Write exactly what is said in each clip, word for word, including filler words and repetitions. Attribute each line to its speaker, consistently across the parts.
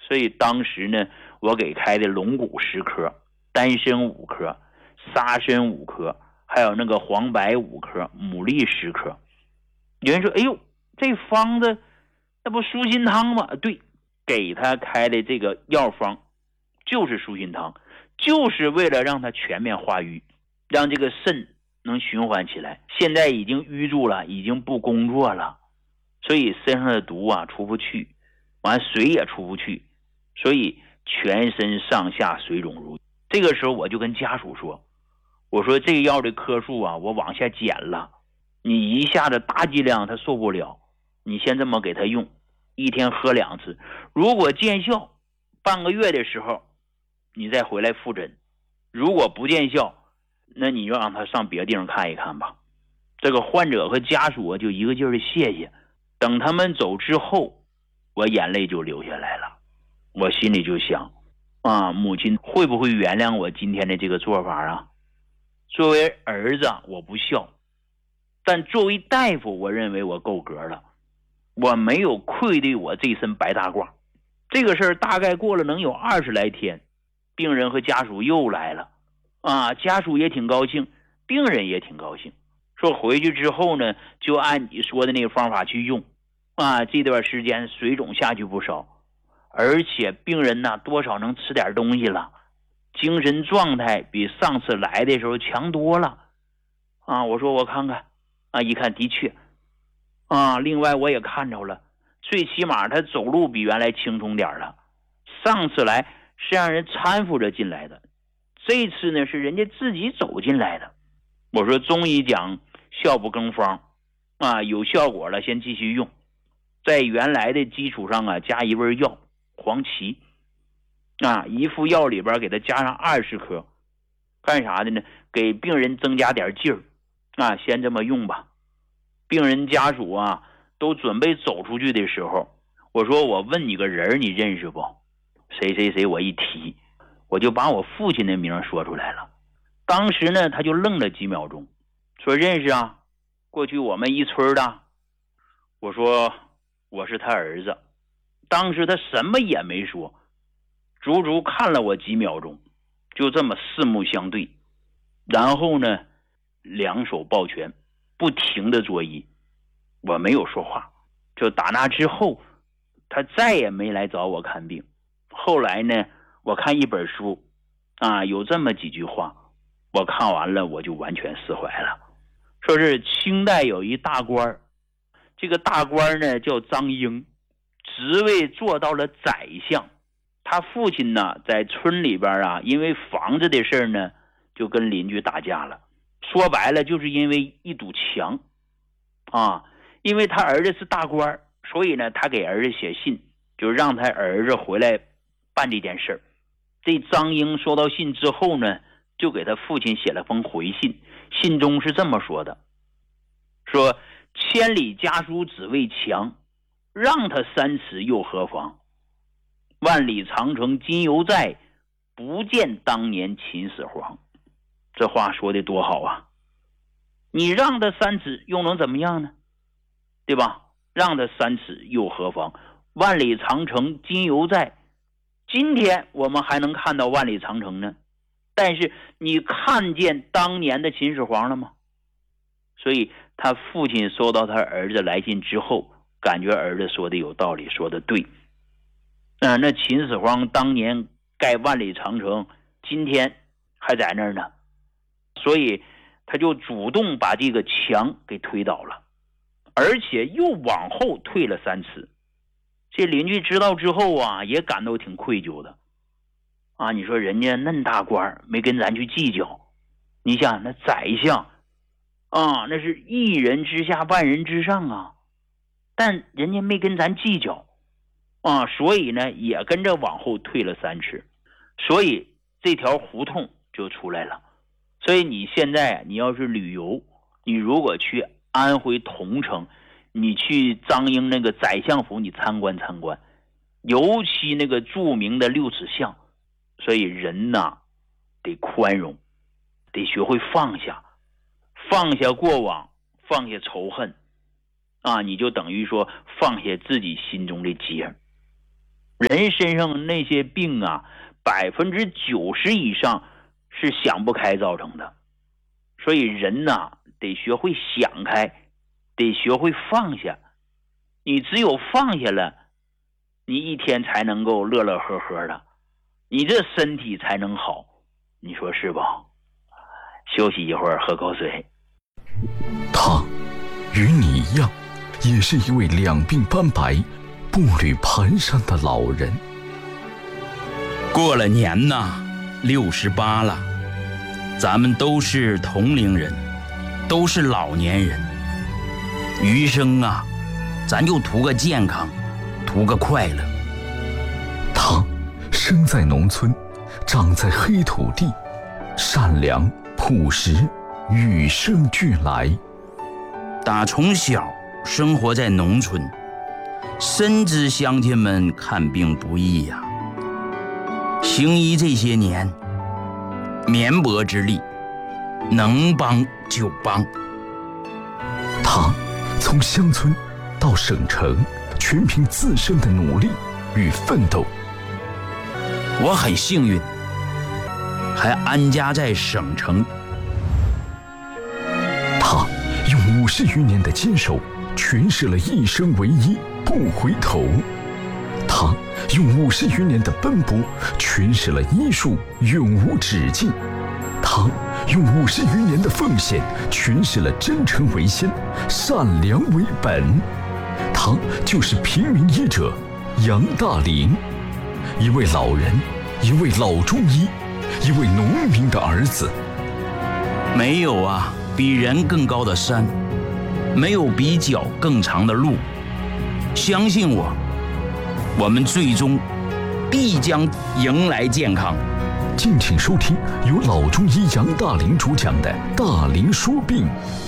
Speaker 1: 所以当时呢，我给开的龙骨十颗，丹参五颗，沙参五颗，还有那个黄白五颗，牡蛎十颗。有人说，哎呦，这方子那不舒心汤吗？对，给他开的这个药方就是舒心汤，就是为了让他全面化瘀，让这个肾能循环起来。现在已经淤住了，已经不工作了，所以身上的毒啊出不去，完水也出不去，所以全身上下水肿如。这个时候我就跟家属说，我说这个药的颗数啊我往下减了，你一下子大剂量他受不了，你先这么给他用，一天喝两次，如果见效，半个月的时候你再回来复诊，如果不见效，那你就让他上别的地方看一看吧。这个患者和家属就一个劲儿的谢谢。等他们走之后，我眼泪就流下来了。我心里就想啊，母亲会不会原谅我今天的这个做法啊？作为儿子我不孝，但作为大夫我认为我够格了，我没有愧对我这身白大褂。这个事儿大概过了能有二十来天，病人和家属又来了啊，家属也挺高兴，病人也挺高兴，说回去之后呢，就按你说的那个方法去用啊，这段时间水肿下去不少，而且病人呢多少能吃点东西了，精神状态比上次来的时候强多了啊。我说我看看啊，一看的确啊，另外我也看着了，最起码他走路比原来轻松点了，上次来是让人搀扶着进来的，这次呢是人家自己走进来的。我说中医讲效不更方啊，有效果了先继续用，在原来的基础上啊加一味药黄芪啊，一副药里边给他加上二十颗，干啥的呢？给病人增加点劲儿啊，先这么用吧。病人家属啊都准备走出去的时候，我说我问你个人，你认识不？谁谁谁，我一提我就把我父亲的名说出来了。当时呢他就愣了几秒钟，说认识啊，过去我们一村的。我说我是他儿子。当时他什么也没说，足足看了我几秒钟，就这么四目相对，然后呢两手抱拳不停的作揖。我没有说话，就打那之后他再也没来找我看病。后来呢我看一本书啊，有这么几句话，我看完了我就完全释怀了。说是清代有一大官，这个大官呢叫张英，职位做到了宰相。他父亲呢在村里边啊，因为房子的事呢就跟邻居打架了，说白了就是因为一堵墙啊。因为他儿子是大官，所以呢他给儿子写信，就让他儿子回来办这件事。这张英收到信之后呢，就给他父亲写了封回信，信中是这么说的，说千里家书只为墙，让他三尺又何妨，万里长城今犹在，不见当年秦始皇。这话说的多好啊，你让他三尺又能怎么样呢？对吧？让他三尺又何妨，万里长城今犹在。今天我们还能看到万里长城呢，但是你看见当年的秦始皇了吗？所以他父亲收到他儿子来信之后，感觉儿子说的有道理，说的对。啊、呃，那秦始皇当年盖万里长城，今天还在那儿呢，所以他就主动把这个墙给推倒了，而且又往后退了三尺。这邻居知道之后啊，也感到挺愧疚的啊。你说人家嫩大官没跟咱去计较，你想那宰相啊，那是一人之下万人之上啊，但人家没跟咱计较啊，所以呢也跟着往后退了三尺，所以这条胡同就出来了。所以你现在你要是旅游，你如果去安徽桐城，你去张英那个宰相府你参观参观，尤其那个著名的六尺巷。所以人呐得宽容，得学会放下，放下过往，放下仇恨啊，你就等于说放下自己心中的结。 人身上那些病啊，百分之九十以上是想不开造成的。所以人呐，得学会想开，得学会放下。你只有放下了，你一天才能够乐乐呵呵的，你这身体才能好，你说是不？休息一会儿，喝口水。
Speaker 2: 他与你一样，也是一位两鬓斑白、步履蹒跚的老人。
Speaker 3: 过了年呐，六十八了，咱们都是同龄人，都是老年人。余生啊，咱就图个健康，图个快乐。
Speaker 2: 他生在农村，长在黑土地，善良朴实，与生俱来。
Speaker 3: 打从小生活在农村，深知乡亲们看病不易呀、啊。行医这些年，绵薄之力，能帮就帮。
Speaker 2: 他从乡村到省城，全凭自身的努力与奋斗。
Speaker 3: 我很幸运，还安家在省城。
Speaker 2: 他用五十余年的坚守，诠释了一生唯一，不回头。他用五十余年的奔波，诠释了医术永无止境。他用五十余年的奉献，诠释了真诚为先，善良为本。他就是平民医者杨大林，一位老人，一位老中医，一位农民的儿子。
Speaker 3: 没有啊比人更高的山，没有比脚更长的路。相信我，我们最终必将迎来健康。
Speaker 2: 敬请收听由老中医杨大林主讲的《大林说病》。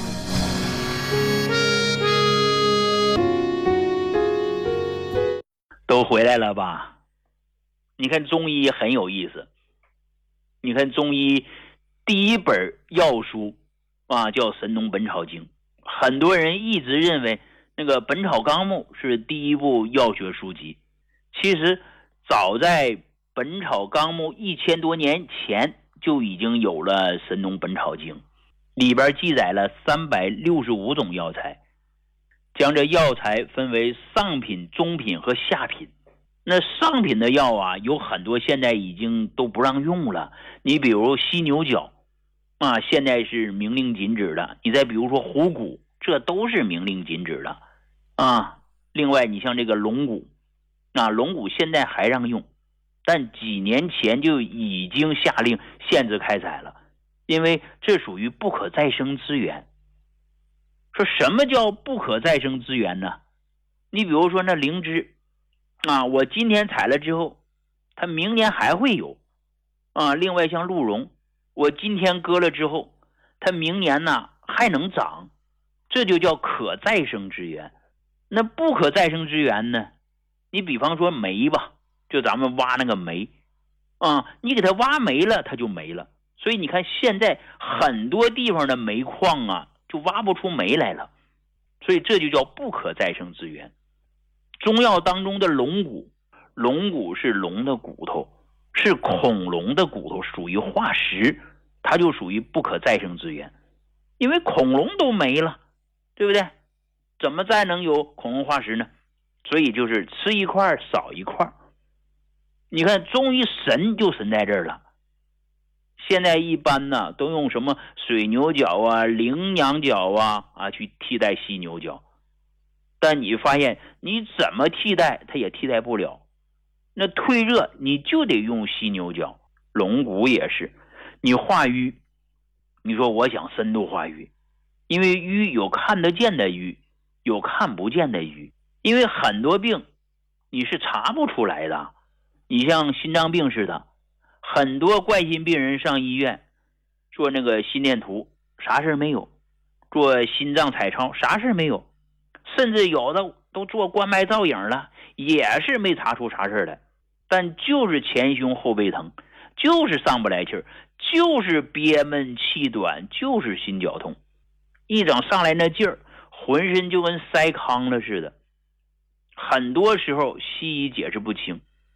Speaker 1: 都回来了吧？你看中医很有意思。你看中医第一本药书啊，叫《神农本草经》。很多人一直认为那个《本草纲目》是第一部药学书籍，其实早在《本草纲目》一千多年前就已经有了《神农本草经》，里边记载了三百六十五种药材，将这药材分为上品、中品和下品。那上品的药啊，有很多现在已经都不让用了。你比如犀牛角啊，现在是明令禁止的。你再比如说虎骨，这都是明令禁止的啊。另外，你像这个龙骨，啊，龙骨现在还让用，但几年前就已经下令限制开采了，因为这属于不可再生资源。说什么叫不可再生资源呢？你比如说那灵芝啊，我今天采了之后，它明年还会有啊。另外像鹿茸，我今天割了之后，它明年呢还能长，这就叫可再生资源。那不可再生资源呢？你比方说煤吧，就咱们挖那个煤啊，你给它挖没了，它就没了。所以你看现在很多地方的煤矿啊，就挖不出煤来了，所以这就叫不可再生资源。中药当中的龙骨，龙骨是龙的骨头，是恐龙的骨头，属于化石，它就属于不可再生资源。因为恐龙都没了，对不对？怎么再能有恐龙化石呢？所以就是吃一块少一块。你看中医神就神在这儿了。现在一般呢都用什么水牛角啊、羚羊角啊啊去替代犀牛角，但你发现你怎么替代它也替代不了。那退热你就得用犀牛角，龙骨也是。你化瘀，你说我想深度化瘀，因为瘀有看得见的瘀，有看不见的瘀，因为很多病你是查不出来的。你像心脏病似的，很多冠心病人上医院做那个心电图，啥事没有；做心脏彩超，啥事没有；甚至有的都做冠脉造影了，也是没查出啥事来。但就是前胸后背疼，就是上不来气儿，就是憋闷气短，就是心绞痛，一整上来那劲儿，浑身就跟塞糠了似的。很多时候西医解释不清，